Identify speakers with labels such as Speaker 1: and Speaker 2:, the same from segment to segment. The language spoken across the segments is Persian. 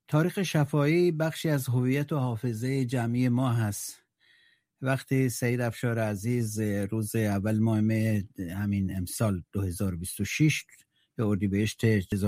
Speaker 1: تاریخ شفاهی بخشی از هویت و حافظه جمعی ما هست. وقتی سید افشار عزیز روز اول ماه مه همین امسال 2026 به اردیبهشت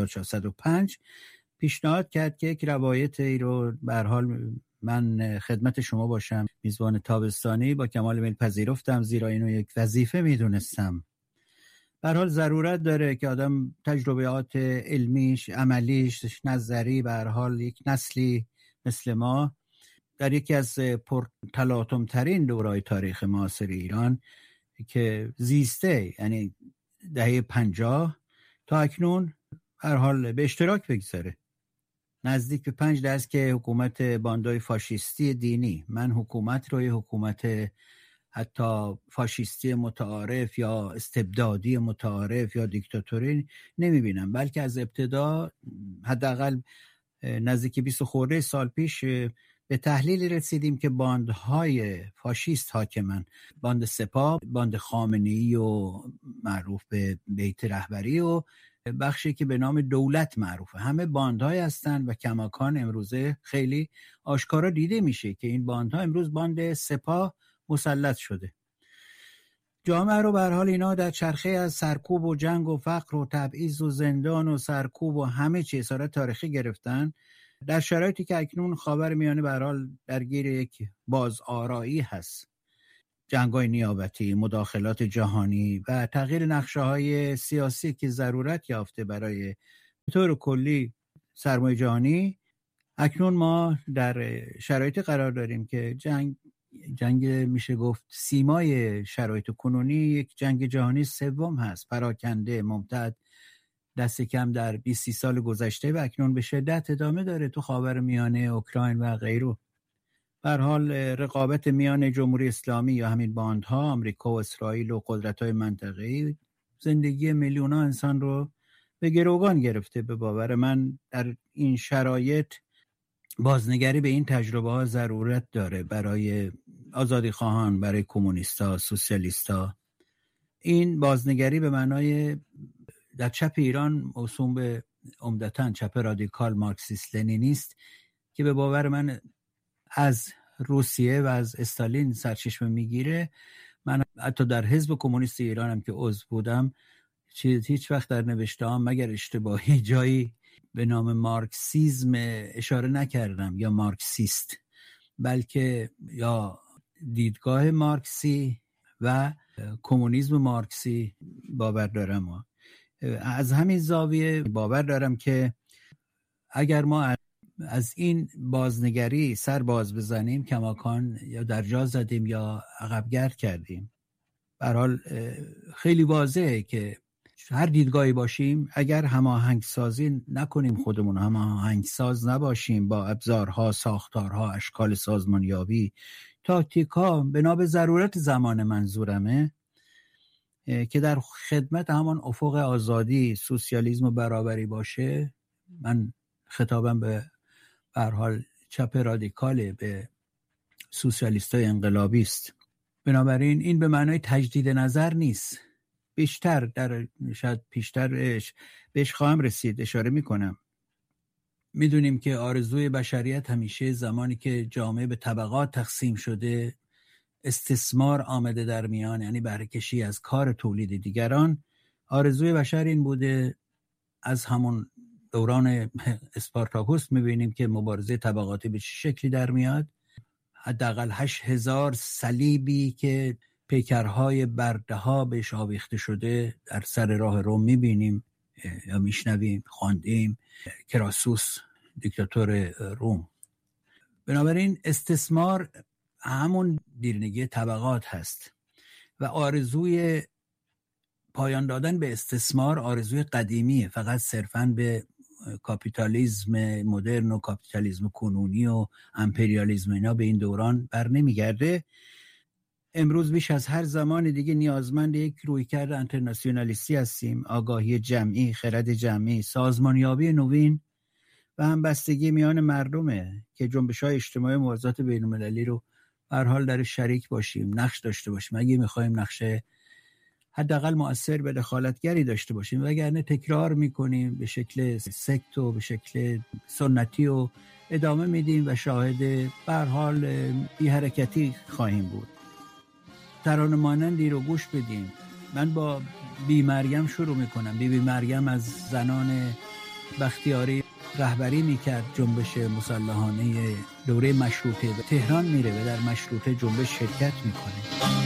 Speaker 1: 1405 پیشنهاد کرد که یک روایت ای رو به هر حال من خدمت شما باشم، میزبان تابستانی، با کمال میل پذیرفتم، زیرا اینو یک وظیفه میدونستم. به هر حال ضرورت داره که آدم تجربیات علمیش، عملیش، نظری، به هر حال یک نسلی مثل ما در یکی از پرتلاطم ترین دورهای تاریخ معاصر ایران که زیسته، یعنی دهه 50 تا اکنون، به هر حال به اشتراک بگذاره. نزدیک به 5 دهه است که حکومت باندای فاشیستی دینی، من حکومت روی حکومت حتی فاشیستی متعارف یا استبدادی متعارف یا دیکتاتوری نمیبینم، بلکه از ابتدا حداقل نزدیک 20 خورده سال پیش به تحلیلی رسیدیم که باندهای فاشیست حاکمن، باند سپاه، باند خامنه‌ای و معروف به بیت رهبری و بخشی که به نام دولت معروفه، همه باندهای هستن و کماکان امروزه خیلی آشکارا دیده میشه که این باندها امروز باند سپاه مسلط شده. جامعه رو به هر حال اینا در چرخه از سرکوب و جنگ و فقر و تبعیض و زندان و سرکوب و همه چیز اسارت تاریخی گرفتن، در شرایطی که اکنون خاورمیانه به هر حال درگیر یک بازآرایی هست. جنگ‌های نیابتی، مداخلات جهانی و تغییر نقشه‌های سیاسی که ضرورت یافته برای به طور کلی سرمایه جهانی، اکنون ما در شرایطی قرار داریم که جنگ میشه گفت سیمای شرایط کنونی یک جنگ جهانی سوم هست، پراکنده، ممتد، دست کم در 20 سال گذشته و اکنون به شدت ادامه داره تو خاورمیانه، اوکراین و غیره. به هر حال رقابت میان جمهوری اسلامی یا همین باندها، آمریکا و اسرائیل و قدرت‌های منطقه‌ای زندگی میلیون‌ها انسان رو به گروگان گرفته. به باور من در این شرایط بازنگری به این تجربه ها ضرورت داره برای آزادی خواهان، برای کمونیستا، سوسیالیستا. این بازنگری به معنای در چپ ایران موسوم به عمدتاً چپ رادیکال مارکسیست لنینیست که به باور من از روسیه و از استالین سرچشمه میگیره. من حتی در حزب کمونیست ایرانم که عضو بودم هیچ وقت در نوشته‌ام مگر اشتباهی جایی به نام مارکسیزم اشاره نکردم یا مارکسیست، بلکه یا دیدگاه مارکسی و کمونیسم مارکسی باور دارم. از همین زاویه باور دارم که اگر ما از این بازنگری سر باز بزنیم کماکان یا در جا زدیم یا عقبگرد کردیم. به هر حال خیلی واضحه که هر دیدگاهی باشیم، اگر هماهنگ سازی نکنیم، خودمون هماهنگ ساز نباشیم با ابزارها، ساختارها، اشکال سازمانیابی، تاکتیکها، بنا به ضرورت زمان منظورمه که در خدمت همان افق آزادی، سوسیالیسم و برابری باشه. من خطابم به هر حال چپ رادیکاله، به سوسیالیستای انقلابی است. بنابراین این به معنای تجدید نظر نیست، بیشتر در شاید پیشتر بهش خواهم رسید، اشاره میکنم. میدونیم که آرزوی بشریت همیشه زمانی که جامعه به طبقات تقسیم شده، استثمار آمده در میان، یعنی بهره کشی از کار تولید دیگران، آرزوی بشر این بوده. از همون دوران اسپارتاکوس میبینیم که مبارزه طبقاتی به چه شکلی در میاد. حداقل 8000 صلیبی که پیکرهای برده‌ها بهش آویخته شده در سر راه روم میبینیم یا میشنویم، خواندیم. کراسوس دیکتاتور روم. بنابراین استثمار همون دیرینگی طبقات هست و آرزوی پایان دادن به استثمار آرزوی قدیمیه، فقط صرفاً به کاپیتالیسم مدرن و کاپیتالیسم کنونی و امپریالیسم اینا به این دوران بر نمیگرده. امروز بیش از هر زمان دیگه نیازمند یک رویکرد انترناسیونالیستی هستیم، آگاهی جمعی، خرد جمعی، سازمانیابی نوین و همبستگی میان مردمه که جنبش‌های اجتماعی موازات بین‌المللی رو به هر حال در شریک باشیم، نقش داشته باشیم. اگه می‌خوایم نقش حداقل مؤثر به دخالتگری داشته باشیم، وگرنه تکرار میکنیم به شکل سکت و به شکل سنتی و ادامه میدیم و شاهد به هر حال بی حرکتی خواهیم بود. ترانه مانندی رو گوش بدیم. من با بی مریم شروع میکنم. بی مریم از زنان بختیاری رهبری میکرد جنبش مسلحانه دوره مشروطه و تهران میره و در مشروطه جنبش شرکت میکنه.